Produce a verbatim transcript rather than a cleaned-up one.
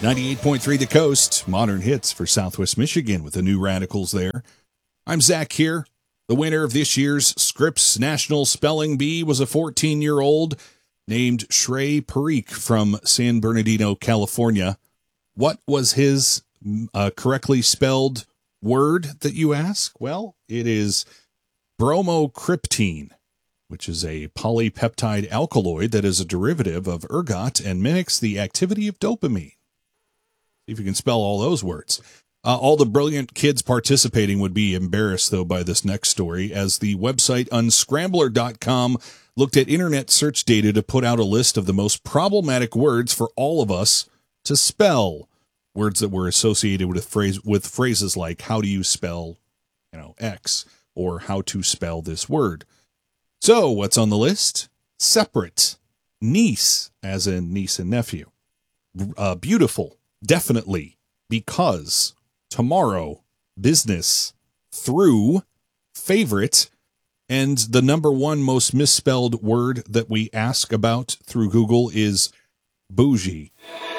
ninety-eight point three The Coast, modern hits for Southwest Michigan with the New Radicals there. I'm Zach here. The winner of this year's Scripps National Spelling Bee was a fourteen-year-old named Shrey Parikh from San Bernardino, California. What was his uh, correctly spelled word that you ask? Well, it is bromocriptine, which is a polypeptide alkaloid that is a derivative of ergot and mimics the activity of dopamine. See if you can spell all those words. Uh, all the brilliant kids participating would be embarrassed, though, by this next story, as the website unscrambler dot com looked at internet search data to put out a list of the most problematic words for all of us to spell. Words that were associated with phrase with phrases like, how do you spell, you know, X, or how to spell this word. So, what's on the list? Separate. Niece, as in niece and nephew. Uh, beautiful. Definitely. Because. Tomorrow. Business. Through. Favorite. And the number one most misspelled word that we ask about through Google is bougie.